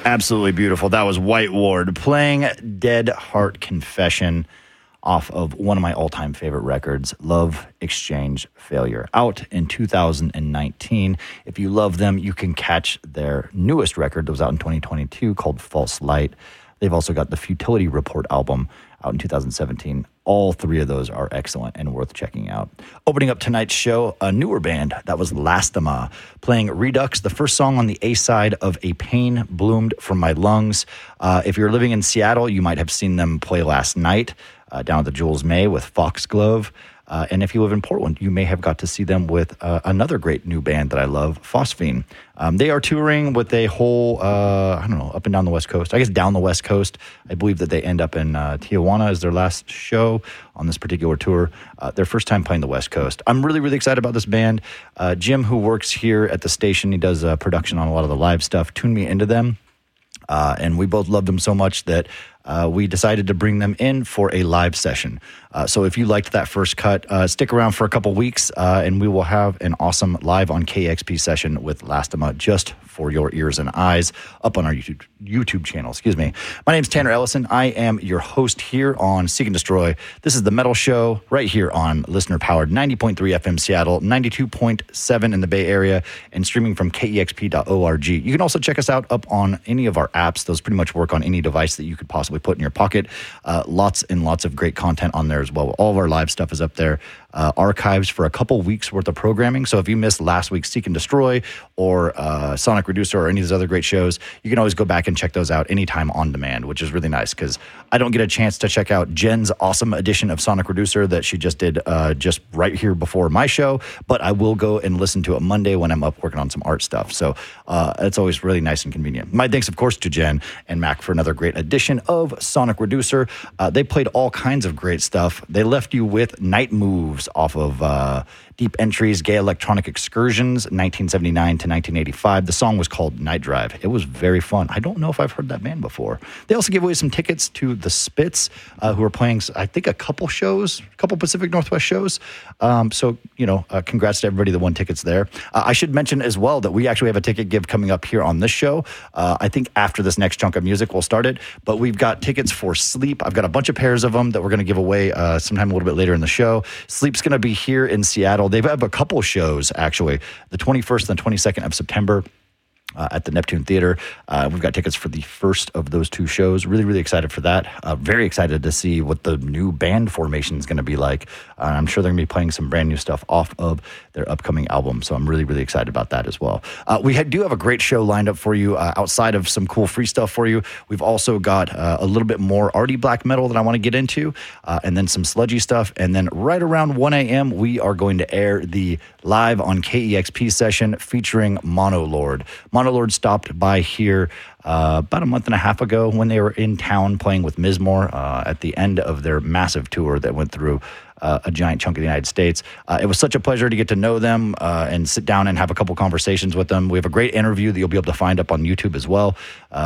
Absolutely beautiful. That was White Ward playing Dead Heart Confession off of one of my all-time favorite records, Love, Exchange, Failure, out in 2019. If you love them, you can catch their newest record that was out in 2022 called False Light. They've also got the Futility Report album out in 2017. All three of those are excellent and worth checking out. Opening up tonight's show, a newer band, that was Lastema, playing Redux, the first song on the A-side of A Pain Bloomed From My Lungs. If you're living in Seattle, you might have seen them play last night down at the Jules May with Foxglove. And if you live in Portland, you may have got to see them with another great new band that I love, Phosphine. They are touring with a whole, up and down the West Coast. I guess down the West Coast. I believe that they end up in Tijuana as their last show on this particular tour. Their first time playing the West Coast. I'm really, really excited about this band. Jim, who works here at the station, he does production on a lot of the live stuff, tuned me into them. And we both loved them so much that we decided to bring them in for a live session. So if you liked that first cut, stick around for a couple weeks, and we will have an awesome live on KEXP session with Lastema just for your ears and eyes up on our YouTube channel. Excuse me. My name is Tanner Ellison. I am your host here on Seek and Destroy. This is the Metal Show right here on listener-powered 90.3 FM Seattle, 92.7 in the Bay Area, and streaming from KEXP.org. You can also check us out up on any of our apps. Those pretty much work on any device that you could possibly put in your pocket. Lots and lots of great content on there as well. All of our live stuff is up there. Archives for a couple weeks worth of programming. So if you missed last week's Seek and Destroy or Sonic Reducer or any of those other great shows, you can always go back and check those out anytime on demand, which is really nice because I don't get a chance to check out Jen's awesome edition of Sonic Reducer that she just did just right here before my show, but I will go and listen to it Monday when I'm up working on some art stuff. So it's always really nice and convenient. My thanks, of course, to Jen and Mac for another great edition of Sonic Reducer. They played all kinds of great stuff. They left you with Night Moves off of Deep Entries, Gay Electronic Excursions, 1979 to 1985. The song was called Night Drive. It was very fun. I don't know if I've heard that band before. They also gave away some tickets to the Spits, who are playing, I think, a couple Pacific Northwest shows. So, congrats to everybody that won tickets there. I should mention as well that we actually have a ticket give coming up here on this show. I think after this next chunk of music, we'll start it. But we've got tickets for Sleep. I've got a bunch of pairs of them that we're going to give away sometime a little bit later in the show. Sleep's going to be here in Seattle. They have a couple shows, actually, the 21st and the 22nd of September. At the Neptune Theater. We've got tickets for the first of those two shows. Really, really excited for that. Very excited to see what the new band formation is going to be like. I'm sure they're going to be playing some brand new stuff off of their upcoming album. So I'm really, really excited about that as well. We do have a great show lined up for you outside of some cool free stuff for you. We've also got a little bit more arty black metal that I want to get into, and then some sludgy stuff. And then right around 1 a.m., we are going to air the live on KEXP session featuring Monolord. Monolord stopped by here about a month and a half ago when they were in town playing with Mizmor at the end of their massive tour that went through a giant chunk of the United States. It was such a pleasure to get to know them and sit down and have a couple conversations with them. We have a great interview that you'll be able to find up on YouTube as well.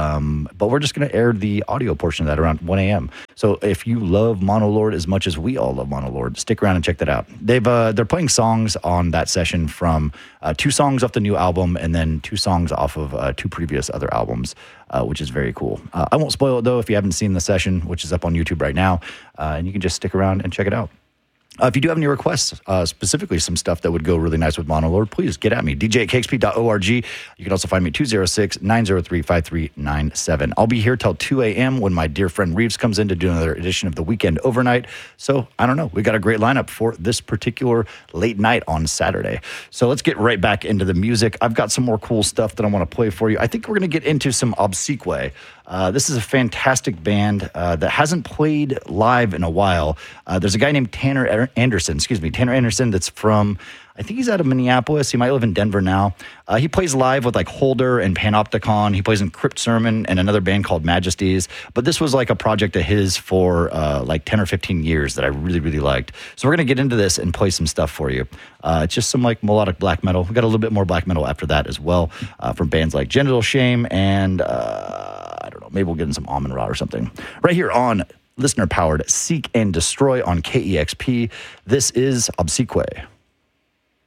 But we're just going to air the audio portion of that around 1 a.m. So if you love Monolord as much as we all love Monolord, stick around and check that out. They're playing songs on that session from 2 songs off the new album and then 2 songs off of 2 previous other albums, which is very cool. I won't spoil it, though, if you haven't seen the session, which is up on YouTube right now, and you can just stick around and check it out. If you do have any requests, specifically some stuff that would go really nice with Monolord, please get at me, dj@kxp.org. You can also find me 206-903-5397. I'll be here till 2 a.m. when my dear friend Reeves comes in to do another edition of the Weekend Overnight. So, I don't know. We got a great lineup for this particular late night on Saturday. So let's get right back into the music. I've got some more cool stuff that I want to play for you. I think we're going to get into some Obsequiae. This is a fantastic band that hasn't played live in a while. There's a guy named Tanner Anderson, that's from, I think he's out of Minneapolis. He might live in Denver now. He plays live with like Holder and Panopticon. He plays in Crypt Sermon and another band called Majesties. But this was like a project of his for like 10 or 15 years that I really, really liked. So we're going to get into this and play some stuff for you. It's just some like melodic black metal. We got a little bit more black metal after that as well from bands like Genital Shame and I don't know, maybe we'll get in some Amon Ra or something. Right here on listener-powered Seek and Destroy on KEXP. This is Obsequiae.